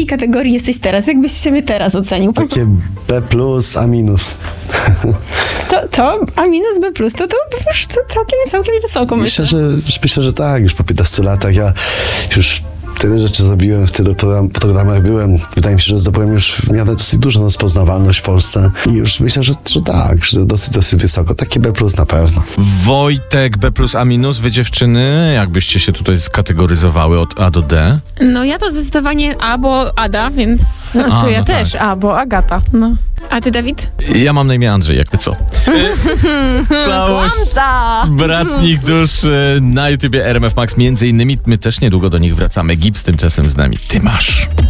jakiej kategorii jesteś teraz? Jakbyś siebie teraz ocenił? Takie B+, A-. To A minus B plus, to już całkiem wysoko, myślę. Myślę, że tak. Już po 15 latach ja już tyle rzeczy zrobiłem, w tylu programach byłem. Wydaje mi się, że zdobyłem już w miarę dosyć dużą rozpoznawalność w Polsce. I już myślę, że tak, że dosyć wysoko. Takie B+ na pewno. Wojtek, B+, A-, wy dziewczyny, jakbyście się tutaj skategoryzowały od A do D? No ja to zdecydowanie A, bo Ada, więc... To ja no też, tak. A, bo Agata. No. A ty, Dawid? Ja mam na imię Andrzej, jakby co. Całość Bratnich Dusz na YouTubie RMF Max między innymi. My też niedługo do nich wracamy. Gibbs tymczasem z nami. Ty masz.